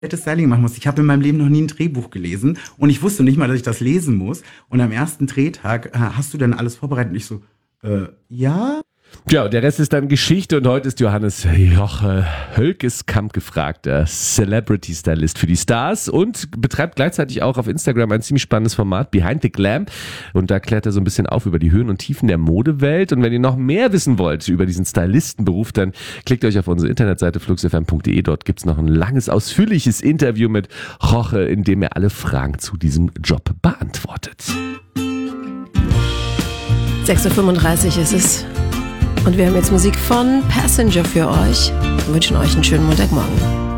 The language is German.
Styling machen muss. Ich habe in meinem Leben noch nie ein Drehbuch gelesen und ich wusste nicht mal, dass ich das lesen muss. Und am ersten Drehtag, hast du dann alles vorbereitet? Und ich so, ja. Ja, der Rest ist dann Geschichte und heute ist Johannes Joche Hölkeskamp gefragter Celebrity-Stylist für die Stars und betreibt gleichzeitig auch auf Instagram ein ziemlich spannendes Format, Behind the Glam. Und da klärt er so ein bisschen auf über die Höhen und Tiefen der Modewelt. Und wenn ihr noch mehr wissen wollt über diesen Stylistenberuf, dann klickt euch auf unsere Internetseite fluxfm.de. Dort gibt's noch ein langes, ausführliches Interview mit Joche, in dem er alle Fragen zu diesem Job beantwortet. 6.35 Uhr ist es. Und wir haben jetzt Musik von Passenger für euch. Wir wünschen euch einen schönen Montagmorgen.